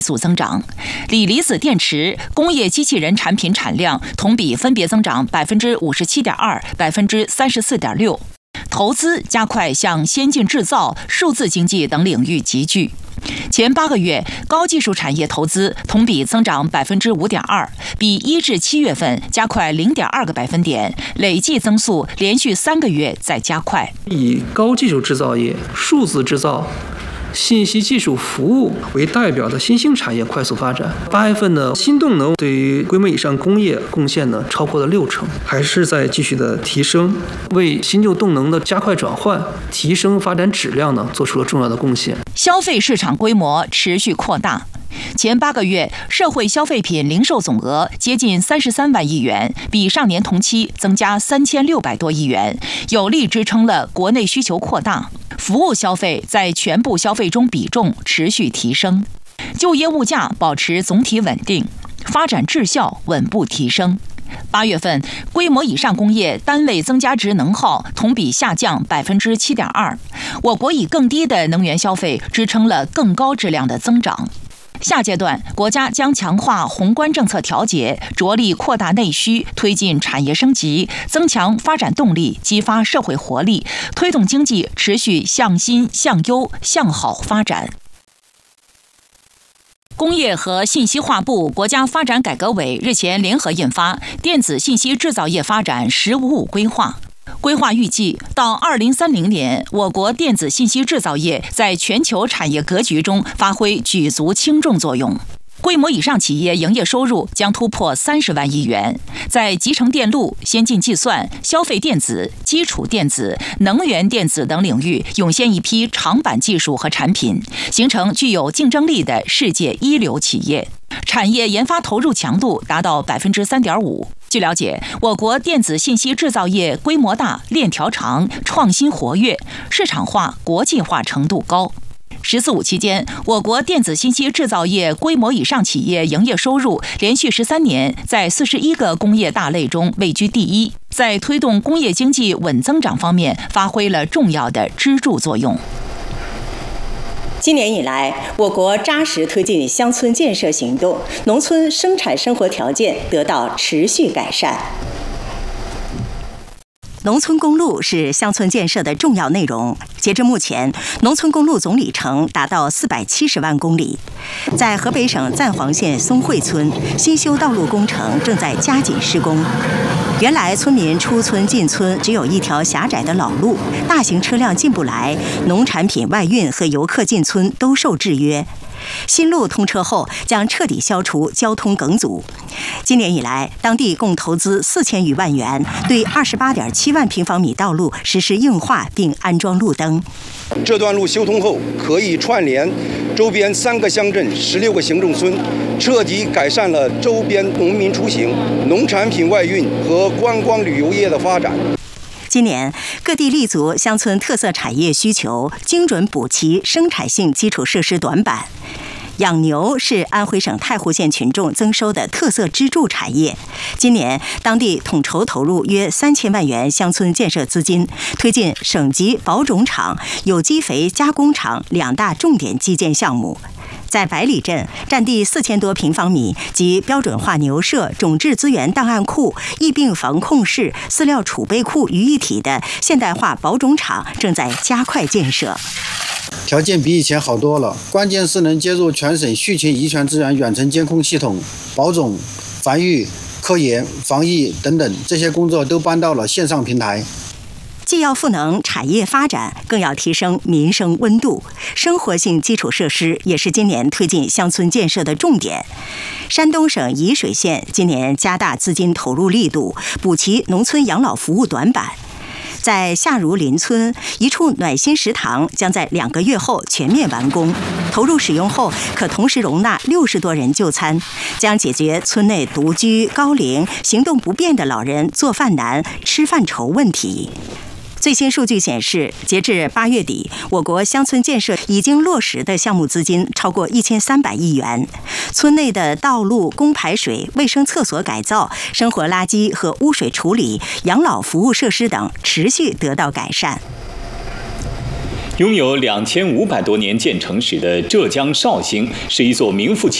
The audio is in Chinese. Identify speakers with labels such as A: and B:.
A: 速增长。锂离子电池、工业机器人产品产量同比分别增长57.2%、34.6%。投资加快向先进制造、数字经济等领域集聚。前8个月，高技术产业投资同比增长5.2%，比1至7月份加快0.2个百分点，累计增速连续3个月在加快。
B: 以高技术制造业、数字制造、信息技术服务为代表的新兴产业快速发展。8月份呢，新动能对于规模以上工业贡献呢超过了60%，还是在继续的提升，为新旧动能的加快转换、提升发展质量呢做出了重要的贡献。
A: 消费市场规模持续扩大。前8个月，社会消费品零售总额接近33万亿元，比上年同期增加3600多亿元，有力支撑了国内需求扩大。服务消费在全部消费中比重持续提升，就业物价保持总体稳定，发展质效稳步提升。8月份，规模以上工业单位增加值能耗同比下降7.2%，我国以更低的能源消费支撑了更高质量的增长。下阶段，国家将强化宏观政策调节，着力扩大内需，推进产业升级，增强发展动力，激发社会活力，推动经济持续向新、向优、向好发展。工业和信息化部、国家发展改革委日前联合印发《电子信息制造业发展“十五五”规划》。规划预计，到2030年，我国电子信息制造业在全球产业格局中发挥举足轻重作用。规模以上企业营业收入将突破30万亿元，在集成电路、先进计算、消费电子、基础电子、能源电子等领域涌现一批长板技术和产品，形成具有竞争力的世界一流企业。产业研发投入强度达到3.5%。据了解，我国电子信息制造业规模大、链条长、创新活跃、市场化、国际化程度高。“14·5”期间，我国电子信息制造业规模以上企业营业收入连续13年在41个工业大类中位居第一，在推动工业经济稳增长方面发挥了重要的支柱作用。
C: 今年以来，我国扎实推进乡村建设行动，农村生产生活条件得到持续改善。农村公路是乡村建设的重要内容。截至目前，农村公路总里程达到470万公里。在河北省赞皇县松汇村，新修道路工程正在加紧施工。原来村民出村进村只有一条狭窄的老路，大型车辆进不来，农产品外运和游客进村都受制约。新路通车后，将彻底消除交通梗阻。今年以来，当地共投资4000余万元，对28.7万平方米道路实施硬化并安装路灯。
D: 这段路修通后，可以串联周边3个乡镇、16个行政村，彻底改善了周边农民出行、农产品外运和观光旅游业的发展。
C: 今年，各地立足乡村特色产业需求，精准补齐生产性基础设施短板。养牛是安徽省太湖县群众增收的特色支柱产业。今年，当地统筹投入约3000万元乡村建设资金，推进省级保种厂、有机肥加工厂2大重点基建项目。在百里镇，占地4000多平方米及标准化牛舍、种质资源档案库、疫病防控室、饲料储备库于一体的现代化保种厂正在加快建设。
E: 条件比以前好多了，关键是能接入全省畜禽遗传资源远程监控系统，保种、繁育、科研、防疫等等这些工作都搬到了线上平台。
C: 既要赋能产业发展，更要提升民生温度。生活性基础设施也是今年推进乡村建设的重点。山东省沂水县今年加大资金投入力度，补齐农村养老服务短板。在夏如林村，一处暖心食堂将在2个月后全面完工，投入使用后可同时容纳60多人就餐，将解决村内独居、高龄、行动不便的老人做饭难、吃饭愁问题。最新数据显示，截至8月底，我国乡村建设已经落实的项目资金超过1300亿元。村内的道路、供排水、卫生厕所改造、生活垃圾和污水处理、养老服务设施等持续得到改善。
F: 拥有2500多年建城史的浙江绍兴是一座名副其